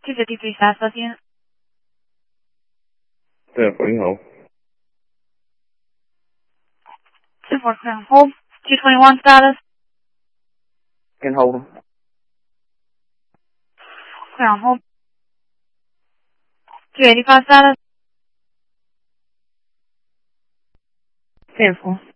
253 status, bus unit. 10-4, you hold. 2-4, clear on hold. 221 status. Can hold them. Clear on hold. 285 status. 10-4.